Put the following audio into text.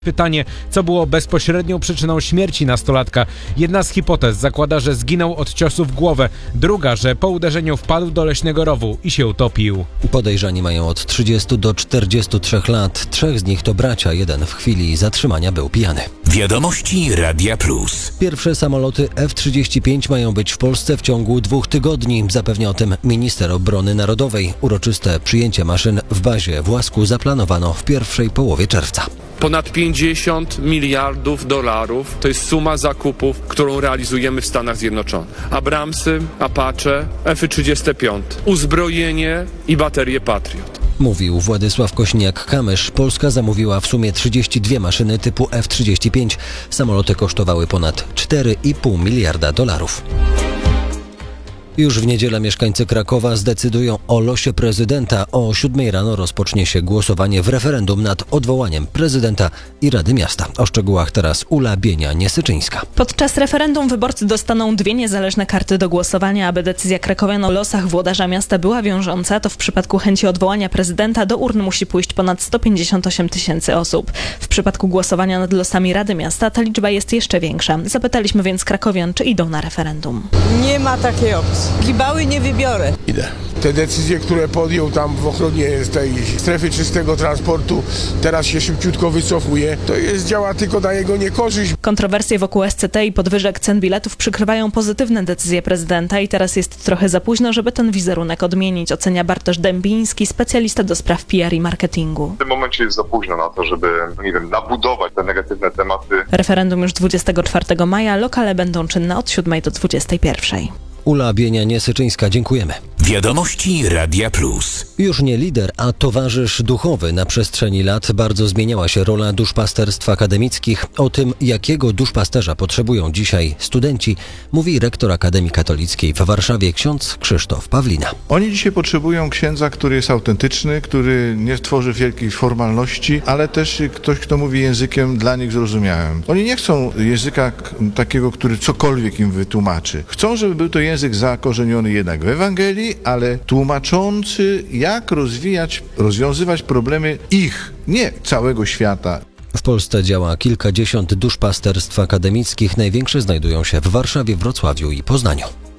Pytanie, co było bezpośrednią przyczyną śmierci nastolatka. Jedna z hipotez zakłada, że zginął od ciosu w głowę, druga, że po uderzeniu wpadł do leśnego rowu i się utopił. Podejrzani mają od 30 do 43 lat. 3 z nich to bracia, jeden w chwili zatrzymania był pijany. Wiadomości Radia Plus. Pierwsze samoloty F-35 mają być w Polsce w ciągu 2 tygodni. Zapewnia o tym minister obrony narodowej. Uroczyste przyjęcie maszyn w bazie w Łasku zaplanowano w pierwszej połowie czerwca. Ponad 50 miliardów dolarów to jest suma zakupów, którą realizujemy w Stanach Zjednoczonych. Abramsy, Apache, F-35, uzbrojenie i baterie Patriot. Mówił Władysław Kośniak-Kamysz. Polska zamówiła w sumie 32 maszyny typu F-35. Samoloty kosztowały ponad 4,5 miliarda dolarów. Już w niedzielę mieszkańcy Krakowa zdecydują o losie prezydenta. O 7 rano rozpocznie się głosowanie w referendum nad odwołaniem prezydenta i Rady Miasta. O szczegółach teraz Ula Bienia-Niesyczyńska. Podczas referendum wyborcy dostaną 2 niezależne karty do głosowania. Aby decyzja krakowian o losach włodarza miasta była wiążąca, to w przypadku chęci odwołania prezydenta do urn musi pójść ponad 158 tysięcy osób. W przypadku głosowania nad losami Rady Miasta ta liczba jest jeszcze większa. Zapytaliśmy więc krakowian, czy idą na referendum. Nie ma takiej opcji. Gibały nie wybiorę. Idę. Te decyzje, które podjął tam w ochronie tej strefy czystego transportu, teraz się szybciutko wycofuje, działa tylko na jego niekorzyść. Kontrowersje wokół SCT i podwyżek cen biletów przykrywają pozytywne decyzje prezydenta i teraz jest trochę za późno, żeby ten wizerunek odmienić, ocenia Bartosz Dębiński, specjalista do spraw PR i marketingu. W tym momencie jest za późno na to, żeby, nabudować te negatywne tematy. Referendum już 24 maja, lokale będą czynne od 7 do 21. Ula Bienia-Niesyczyńska, dziękujemy. Wiadomości Radia Plus. Już nie lider, a towarzysz duchowy. Na przestrzeni lat bardzo zmieniała się rola duszpasterstw akademickich. O tym, jakiego duszpasterza potrzebują dzisiaj studenci, mówi rektor Akademii Katolickiej w Warszawie ksiądz Krzysztof Pawlina. Oni dzisiaj potrzebują księdza, który jest autentyczny, który nie tworzy wielkich formalności, ale też ktoś, kto mówi językiem dla nich zrozumiałym. Oni nie chcą języka takiego, który cokolwiek im wytłumaczy. Chcą, żeby był to język zakorzeniony jednak w Ewangelii, ale tłumaczący, jak rozwiązywać problemy ich, nie całego świata. W Polsce działa kilkadziesiąt duszpasterstw akademickich. Największe znajdują się w Warszawie, Wrocławiu i Poznaniu.